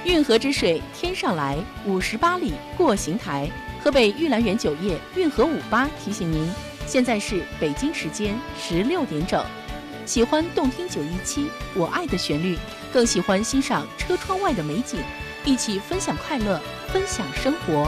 运河之水天上来，58里过邢台。河北玉兰园酒业运河58提醒您，现在是北京时间16点整。喜欢动听917我爱的旋律，更喜欢欣赏车窗外的美景，一起分享快乐，分享生活。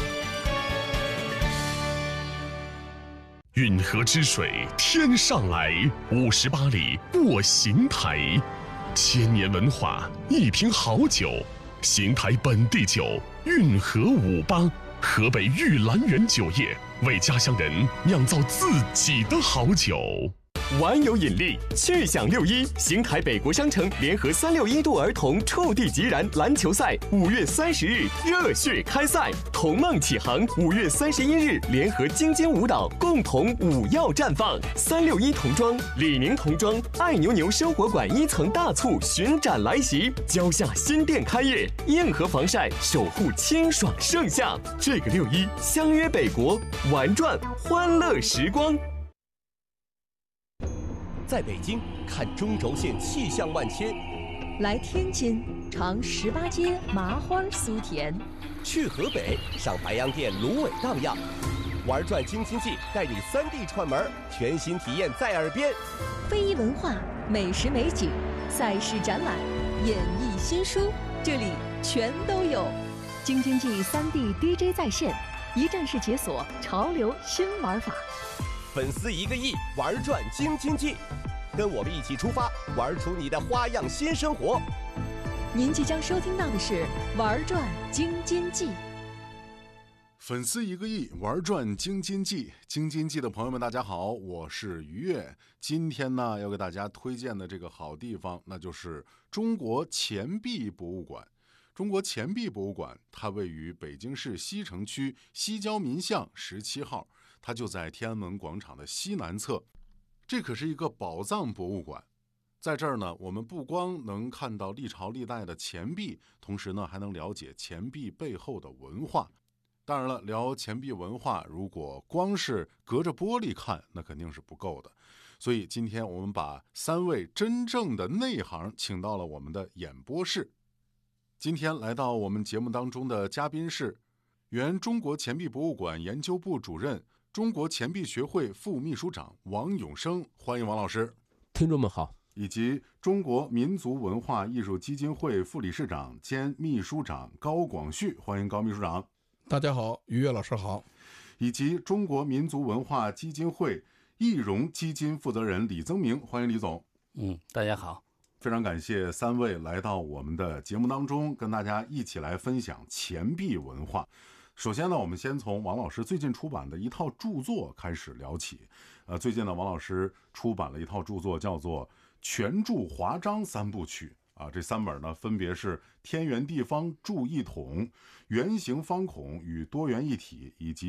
运河之水天上来，58里过邢台。千年文化，一瓶好酒，邢台本地酒运河58，河北玉兰园酒业为家乡人酿造自己的好酒。 玩有引力，趣享6·1，邢台北国商城联合361度儿童触地即燃篮球赛5月30日热血开赛，童梦启航5月31日联合京津舞蹈共同舞耀绽放。361童装、李宁童装、爱牛牛生活馆1层大促巡展来袭，蕉下新店开业，硬核防晒守护清爽盛夏。这个6·1相约北国，玩转欢乐时光。 在北京看中轴线气象万千， 来天津尝18街麻花酥甜， 去河北上白洋淀芦苇荡漾，玩转京津冀带你3D 串门，全新体验在耳边。 非遗文化、美食美景、赛事展览、演艺新书，这里全都有。京津冀3D DJ 在线，一站式解锁潮流新玩法。 粉丝1个亿，玩转京津冀，跟我们一起出发，玩出你的花样新生活。 您即将收听到的是玩转京津冀。 粉丝1个亿，玩转京津冀。京津冀的朋友们，大家好，我是于越。今天呢，要给大家推荐的这个好地方，那就是中国钱币博物馆。中国钱币博物馆，它位于北京市西城区西郊民巷17号。它就在天安门广场的西南侧，这可是一个宝藏博物馆。在这儿呢，我们不光能看到历朝历代的钱币，同时呢，还能了解钱币背后的文化。当然了，聊钱币文化，如果光是隔着玻璃看，那肯定是不够的。所以今天我们把3位真正的内行请到了我们的演播室。今天来到我们节目当中的嘉宾是原中国钱币博物馆研究部主任、中国钱币学会副秘书长王永生，欢迎王老师。 听众们好。 以及中国民族文化艺术基金会副理事长兼秘书长高广旭，欢迎高秘书长。 大家好，于越老师好。 以及中国民族文化基金会易融基金负责人李增明，欢迎李总。 大家好。 非常感谢3位来到我们的节目当中，跟大家一起来分享钱币文化。首先呢，我们先从王老师最近出版的一套著作开始聊起。最近呢，王老师出版了一套著作，叫做《全注华章3部曲》这3本呢，分别是《天圆地方铸一统》、《圆形方孔与多元一体》以及